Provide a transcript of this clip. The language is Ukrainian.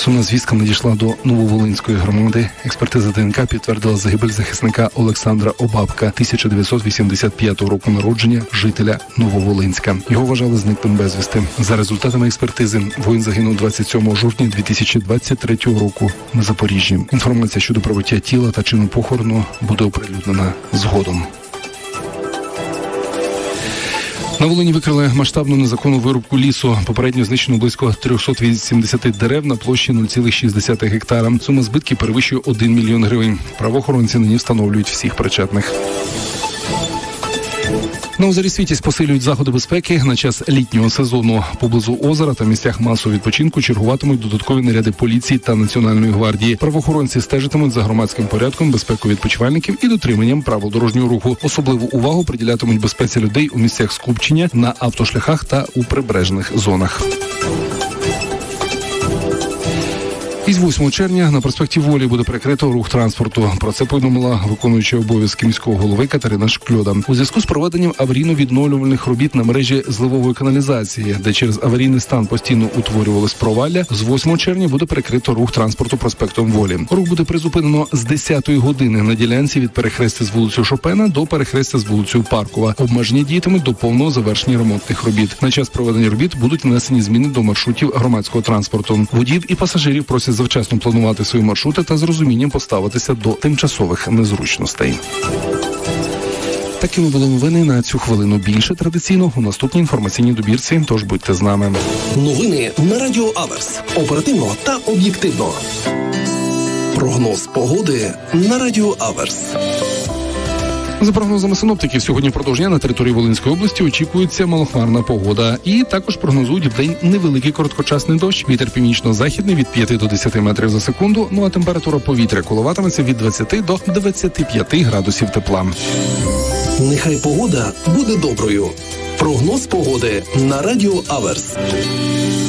Сумна звістка надійшла до Нововолинської громади. Експертиза ДНК підтвердила загибель захисника Олександра Обабка, 1985 року народження, жителя Нововолинська. Його вважали зниклим безвісти. За результатами експертизи, воїн загинув 27 жовтня 2023 року на Запоріжжі. Інформація щодо прибуття тіла та чину похорону буде оприлюднена згодом. На Волині викрили масштабну незаконну вирубку лісу. Попередньо знищено близько 380 дерев на площі 0,6 гектара. Сума збитків перевищує 1 мільйон гривень. Правоохоронці нині встановлюють всіх причетних. На озері Світязь посилюють заходи безпеки. На час літнього сезону поблизу озера та місцях масового відпочинку чергуватимуть додаткові наряди поліції та Національної гвардії. Правоохоронці стежитимуть за громадським порядком, безпекою відпочивальників і дотриманням правил дорожнього руху. Особливу увагу приділятимуть безпеці людей у місцях скупчення, на автошляхах та у прибережних зонах. Із 8 червня на проспекті Волі буде перекрито рух транспорту. Про це повідомила виконуюча обов'язки міського голови Катерина Шкльода. У зв'язку з проведенням аварійно-відновлювальних робіт на мережі зливової каналізації, де через аварійний стан постійно утворювались провалля, з 8 червня буде перекрито рух транспорту проспектом Волі. Рух буде призупинено з 10-ї години на ділянці від перехрестя з вулицею Шопена до перехрестя з вулицею Паркова. Обмеження діятимуть до повного завершення ремонтних робіт. На час проведення робіт будуть внесені зміни до маршрутів громадського транспорту. Водіїв і пасажирів просять завчасно планувати свої маршрути та з розумінням поставитися до тимчасових незручностей. Такими були новини на цю хвилину. Більше традиційно у наступній інформаційній добірці, тож будьте з нами. Новини на Радіо Аверс. Оперативно та об'єктивно. Прогноз погоди на Радіо Аверс. За прогнозами синоптиків, сьогодні впродовж дня на території Волинської області очікується малохмарна погода. І також прогнозують вдень невеликий короткочасний дощ. Вітер північно-західний від 5 до 10 метрів за секунду. Ну а температура повітря коливатиметься від 20 до 25 градусів тепла. Нехай погода буде доброю. Прогноз погоди на Радіо Аверс.